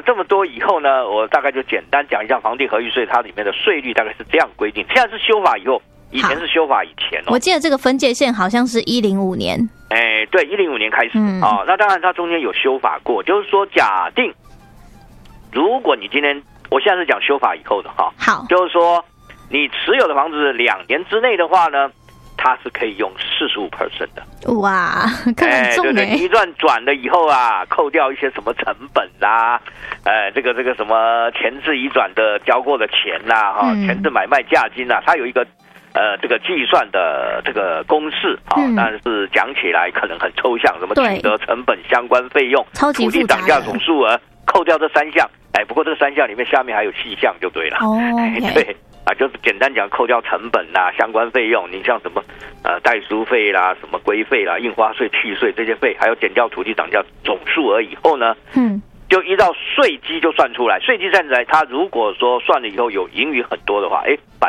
这么多以后呢，我大概就简单讲一下房地合一税它里面的税率大概是这样规定。现在是修法以后，以前是修法以前哦。 我记得这个分界线好像是105年。 对，105年开始那当然它中间有修法过，就是说假定如果你今天，我现在是讲修法以后的哈， 好， 就是说你持有的房子2年之内的话呢，它是可以用45% 的。 哇，看很重对，你一转了以后啊，扣掉一些什么成本啦，这个什么前置移转的交过的钱啦，前置买卖价金啦，它有一个这个计算的这个公式但是讲起来可能很抽象，什么取得成本、相关费用、土地涨价总数额，扣掉这3项。不过这3项里面下面还有细项就对了。对。就是简单讲，扣掉成本啦、相关费用，你像什么代书费啦、什么规费啦、印花税、契税这些费，还有减掉土地涨价总数额以后呢，就依照税基就算出来。税基算出来，它如果说算了以后有盈余很多的话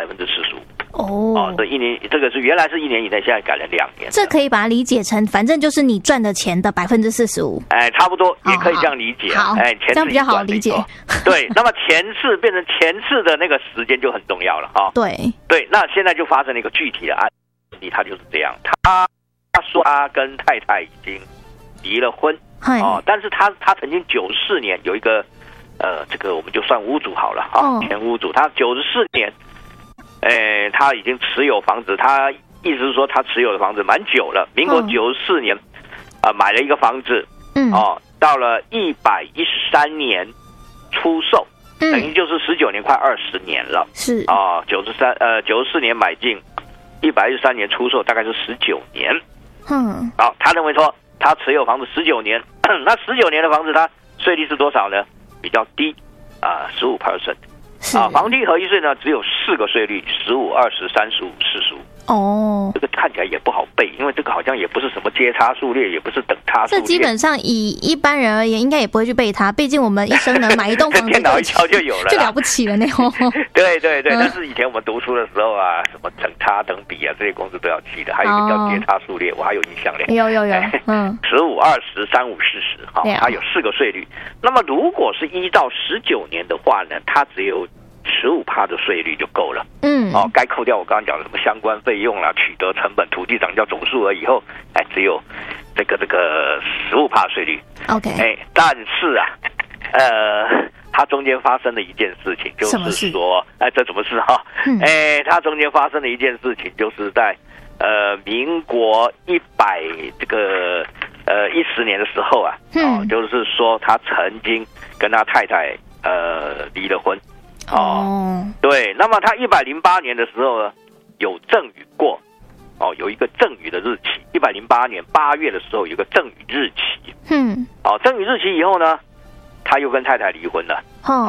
，45%。这一年，这个是原来是1年以内，现在改了2年。 这可以把它理解成，反正就是你赚的钱的45%。 差不多也可以这样理解。 好，这样比较好理解。 对，那么前次变成前次的那个时间就很重要了对，那现在就发生了一个具体的案例，他就是这样，他说他跟太太已经离了婚但是他曾经94年有一个这个我们就算屋主好了前屋主，他94年。他已经持有房子，他意思是说他持有的房子蛮久了，民国94年买了一个房子到了113年出售，等于就是19年快20年了。 是 94年买进，113年出售，大概是19年。他认为说他持有房子19年那19年的房子他税率是多少呢？比较低15%。房地合一税呢只有4个税率，15%、20%、35%、45%。这个看起来也不好背，因为这个好像也不是什么阶差数列，也不是等差数列。 这基本上以一般人而言，应该也不会去背它，毕竟我们一生能买一栋房子， 电脑一敲就有了， 就了不起了那种。 对，但是以前我们读书的时候啊，什么等差、等比啊，这些公式都要记的，还有一个叫阶差数列，我还有印象嘞。 有 15%、20%、35%、40%，它有4个税率。那么如果是依照19年的话呢，它只有15%的税率就够了。该扣掉我刚刚讲的什么相关费用啦、取得成本、土地涨价总数额以后，只有这个15%税率。但是啊，它中间发生了一件事情，就是说，这怎么是哈？它中间发生了一件事情，就是在民国10年的时候啊，就是说他曾经跟他太太离了婚。对，那么他108年的时候呢，有赠与过，有一个赠与的日期，108年8月的时候有一个赠与日期，赠与日期以后呢，他又跟太太离婚了，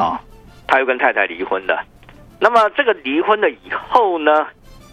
那么这个离婚了以后呢，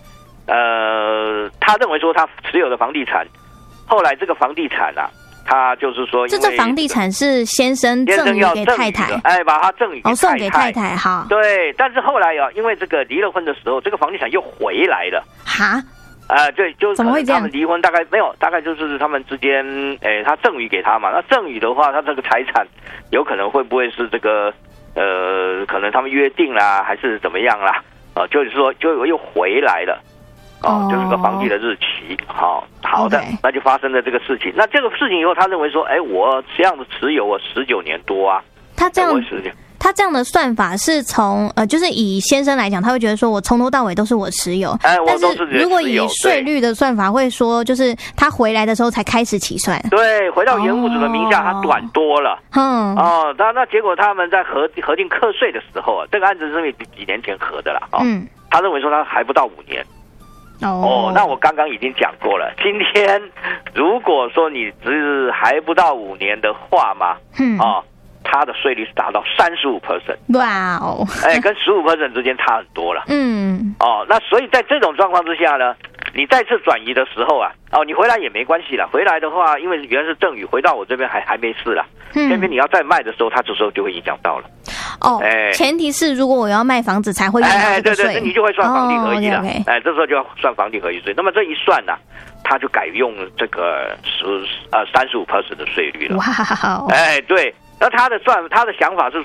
他认为说他持有的房地产，后来这个房地产啊。他就是说， 这房地产是先生赠予给太太， 把他赠予给送给太太哈。 对，但是后来因为这个离了婚的时候，这个房地产又回来了。对，就是可能他们离婚大概没有，大概就是他们之间，他赠予给他嘛。那赠予的话，他这个财产有可能会不会是这个可能他们约定啦，还是怎么样啦？就是说就又回来了。就是个房地的日期，好的，那就发生了这个事情。那这个事情以后，他认为说，我这样的持有我19年多啊。 他这样的算法是从就是以先生来讲，他会觉得说我从头到尾都是我持有，但是如果以税率的算法会说，就是他回来的时候才开始起算。 对，回到原屋主的名下，他短多了。那结果他们在核定课税的时候啊，这个案子是几年前核的啦。他认为说他还不到5年。那我刚刚已经讲过了。今天如果说你只还不到5年的话嘛，它的税率是达到35%。 哇哦！ 跟15% 之间差很多了。那所以在这种状况之下呢，你再次转移的时候啊，你回来也没关系了。回来的话，因为原来是赠与，回到我这边还没事了。这边你要再卖的时候，它这时候就会影响到了。 前提是如果我要卖房子才会用到这个税， 对，你就会算房地合一了。这时候就要算房地合一税。那么这一算呢，他就改用这个35% 的税率了。 哇！ 对。那他的想法是